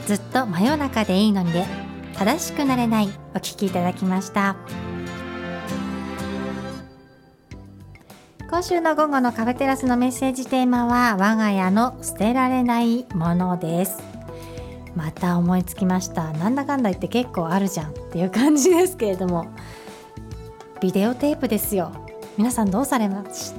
ずっと真夜中でいいのにで正しくなれない、お聞きいただきました。今週の午後のカフェテラスのメッセージテーマは、我が家の捨てられないものです。また思いつきました。なんだかんだ言って結構あるじゃんっていう感じですけれども、ビデオテープですよ。皆さんどうされました？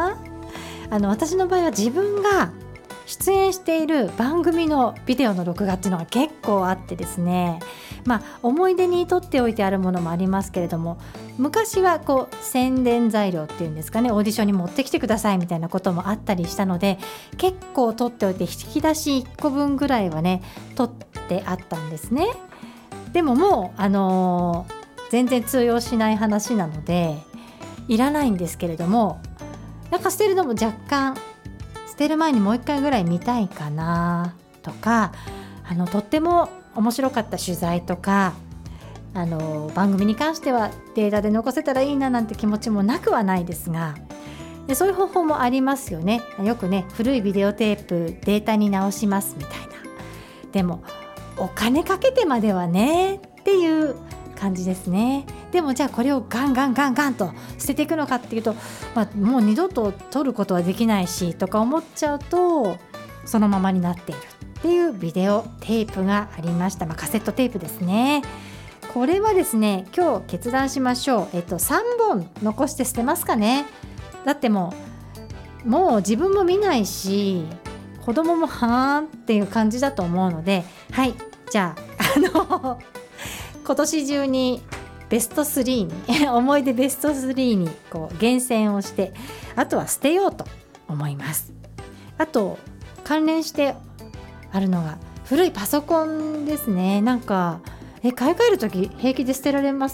私の場合は自分が出演している番組のビデオの録画っていうのが結構あってですね、思い出に撮っておいてあるものもありますけれども、昔は宣伝材料っていうんですかね、オーディションに持ってきてくださいみたいなこともあったりしたので、結構撮っておいて引き出し1個分ぐらいはね撮ってあったんですね。でももう全然通用しない話なのでいらないんですけれども、なんか捨てるのも若干捨てる前にもう一回ぐらい見たいかなとか、とっても面白かった取材とか番組に関してはデータで残せたらいいななんて気持ちもなくはないですが、でそういう方法もありますよね。よくね、古いビデオテープデータに直しますみたいな。でもお金かけてまではねっていう感じですね。でもじゃあこれをガンガンと捨てていくのかっていうと、もう二度と撮ることはできないしとか思っちゃうと、そのままになっているっていうビデオテープがありました。カセットテープですね。これはですね、今日決断しましょう。3本残して捨てますかね。だってもう自分も見ないし、子供もはーんっていう感じだと思うので、はい、じゃあ今年中にベスト3に思い出ベスト3に厳選をして、あとは捨てようと思います。あと関連してあるのが古いパソコンですね。なんか買い替えるとき平気で捨てられます？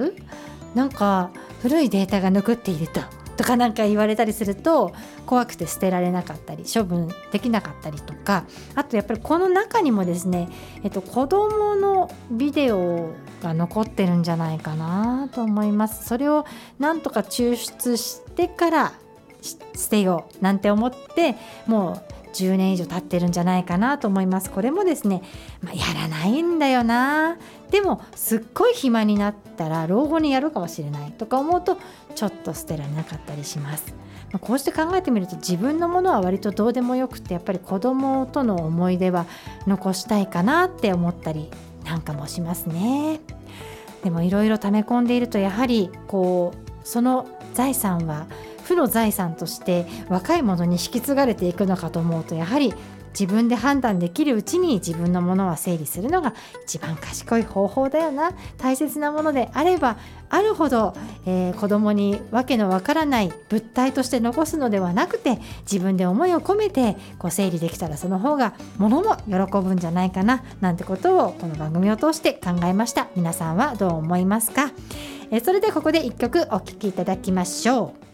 なんか古いデータが残っているとかなんか言われたりすると怖くて捨てられなかったり処分できなかったりとか、あとやっぱりこの中にもですね、子供のビデオが残ってるんじゃないかなと思います。それをなんとか抽出してから捨てようなんて思って、もう10年以上経ってるんじゃないかなと思います。これもですね、やらないんだよな、でもすっごい暇になったら老後にやるかもしれないとか思うとちょっと捨てられなかったりします。こうして考えてみると自分のものは割とどうでもよくて、やっぱり子供との思い出は残したいかなって思ったりなんかもしますね。でもいろいろ溜め込んでいると、やはりその財産は負の財産として若い者に引き継がれていくのかと思うと、やはり自分で判断できるうちに自分のものは整理するのが一番賢い方法だよな。大切なものであればあるほど、子供にわけのわからない物体として残すのではなくて、自分で思いを込めて整理できたら、その方が物も喜ぶんじゃないかななんてことをこの番組を通して考えました。皆さんはどう思いますか？それでここで1曲お聴きいただきましょう。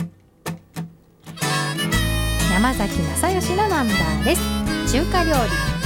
山崎正義のナンバーです。中華料理。